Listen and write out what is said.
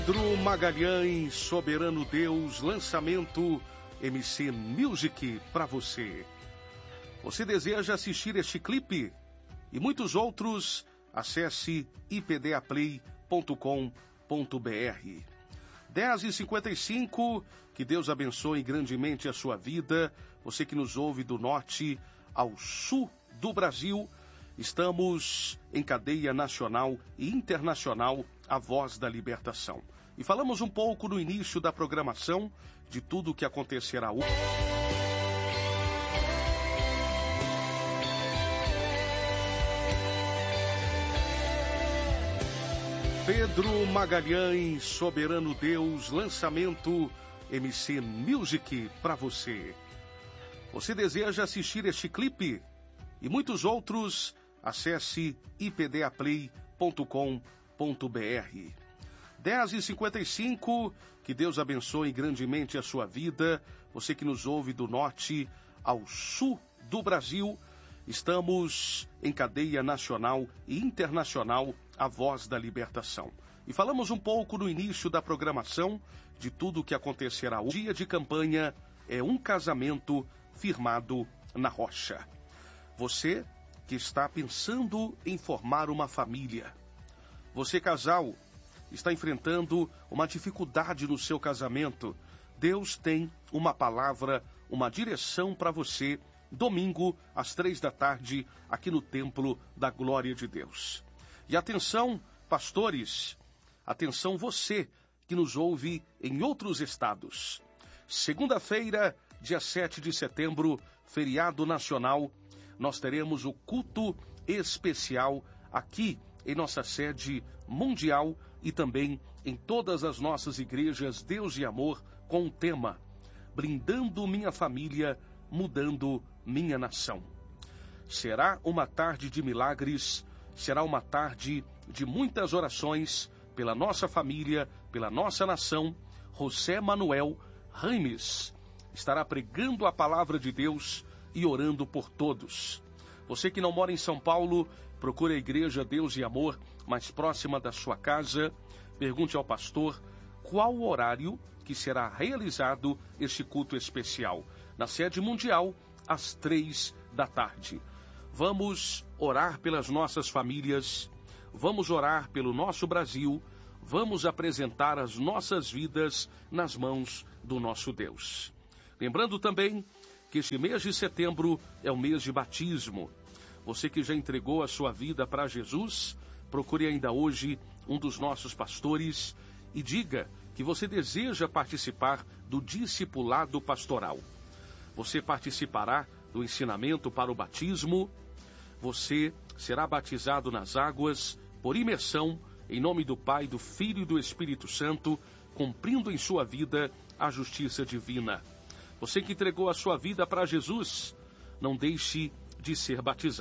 Pedro Magalhães, Soberano Deus, lançamento MC Music para você. Você deseja assistir este clipe e muitos outros? Acesse ipdaplay.com.br. 10h55, que Deus abençoe grandemente a sua vida. Você que nos ouve do norte ao sul do Brasil, estamos em cadeia nacional e internacional, a Voz da Libertação. E falamos um pouco no início da programação de tudo o que acontecerá hoje. Pedro Magalhães, Soberano Deus, lançamento MC Music para você. Você deseja assistir este clipe e muitos outros? Acesse ipdaplay.com.br. 10h55, que Deus abençoe grandemente a sua vida. Você que nos ouve do norte ao sul do Brasil, estamos em cadeia nacional e internacional, a Voz da Libertação. E falamos um pouco no início da programação de tudo o que acontecerá hoje. O dia de campanha é um casamento firmado na rocha. Você que está pensando em formar uma família, você casal, está enfrentando uma dificuldade no seu casamento, Deus tem uma palavra, uma direção para você, domingo, às 15h, aqui no Templo da Glória de Deus. E atenção, pastores, atenção você que nos ouve em outros estados. Segunda-feira, dia 7 de setembro, feriado nacional, nós teremos o culto especial aqui em nossa sede mundial e também em todas as nossas igrejas Deus e Amor, com o tema Blindando Minha Família, Mudando Minha Nação. Será uma tarde de milagres, será uma tarde de muitas orações pela nossa família, pela nossa nação. José Manuel Raimes estará pregando a palavra de Deus e orando por todos. Você que não mora em São Paulo, procure a igreja Deus e Amor mais próxima da sua casa. Pergunte ao pastor qual o horário que será realizado este culto especial. Na sede mundial, às 15h. Vamos orar pelas nossas famílias, vamos orar pelo nosso Brasil, vamos apresentar as nossas vidas nas mãos do nosso Deus. Lembrando também que este mês de setembro é o mês de batismo. Você que já entregou a sua vida para Jesus, procure ainda hoje um dos nossos pastores e diga que você deseja participar do discipulado pastoral. Você participará do ensinamento para o batismo, você será batizado nas águas por imersão, em nome do Pai, do Filho e do Espírito Santo, cumprindo em sua vida a justiça divina. Você que entregou a sua vida para Jesus, não deixe de ser batizado.